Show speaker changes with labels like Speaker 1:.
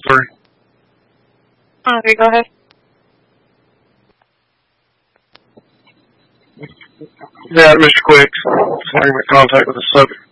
Speaker 1: 3.
Speaker 2: Okay, go ahead.
Speaker 1: Yeah, Mr. Quicks. Having contact with the subject.